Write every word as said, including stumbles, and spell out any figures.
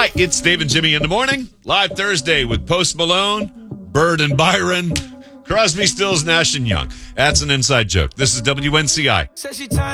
Hi, it's Dave and Jimmy in the morning. Live Thursday with Post Malone, Bird and Byron, Crosby, Stills, Nash and Young. That's an inside joke. This is W N C I.